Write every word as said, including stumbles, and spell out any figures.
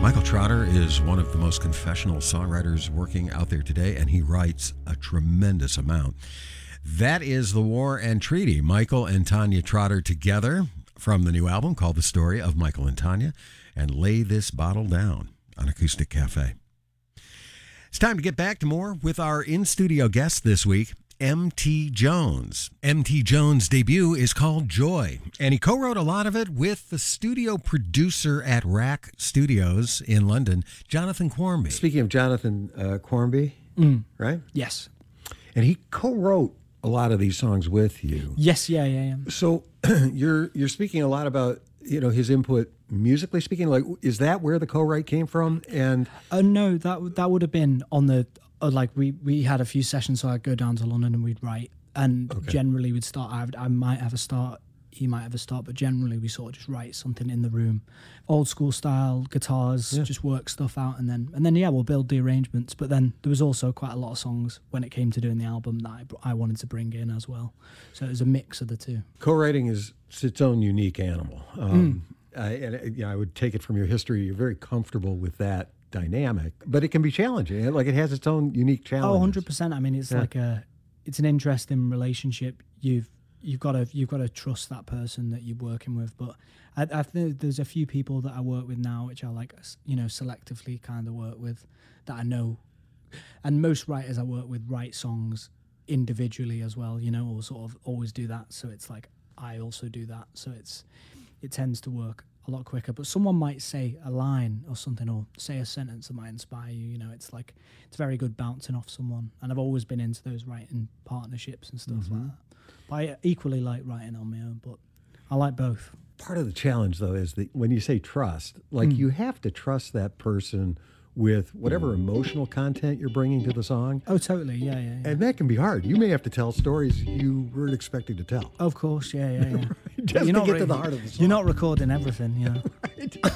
Michael Trotter is one of the most confessional songwriters working out there today, and he writes a tremendous amount. That is The War and Treaty, Michael and Tanya Trotter together from the new album called The Story of Michael and Tanya, and Lay This Bottle Down on Acoustic Cafe. It's time to get back to more with our in-studio guest this week, M T Jones. M T Jones' debut is called Joy, and he co-wrote a lot of it with the studio producer at Rack Studios in London, Jonathan Quarmby. Speaking of Jonathan uh, Quarmby, Mm. right? Yes. And he co-wrote a lot of these songs with you. Yes, yeah, yeah, yeah. So you're you're speaking a lot about, you know, his input musically speaking. Like, is that where the co-write came from? And Uh, no, that that would have been on the uh, like we we had a few sessions, so I'd go down to London and we'd write, and Okay. generally we'd start. I, would, I might have a start, he might have a start, but generally we sort of just write something in the room, old school style guitars, Yeah. just work stuff out, and then and then yeah, we'll build the arrangements. But then there was also quite a lot of songs when it came to doing the album that I, I wanted to bring in as well. So it was a mix of the two. co-writing is it's its own unique animal. Um, I, and uh, you know, I would take it from your history. You're very comfortable with that dynamic, but it can be challenging. Like, it has its own unique challenges. Oh, one hundred percent. I mean, it's Yeah. like a, it's an interesting relationship. You've you've got to you've got to trust that person that you're working with. But I, I think there's a few people that I work with now, which I like, you know, selectively kind of work with, that I know. And most writers I work with write songs individually as well, you know, or sort of always do that. So it's like I also do that. So it's it tends to work a lot quicker. But someone might say a line or something, or say a sentence that might inspire you. You know, it's like it's very good bouncing off someone. And I've always been into those writing partnerships and stuff Mm-hmm. like that. But I equally like writing on my own, but I like both. Part of the challenge, though, is that when you say trust, like, Mm. you have to trust that person with whatever emotional content you're bringing to the song. Oh, totally. Yeah, yeah, yeah. And that can be hard. You may have to tell stories you weren't expecting to tell. Of course, yeah, yeah, yeah. Just You're to not get re- to the heart of the song. You're not recording everything, you know. Right?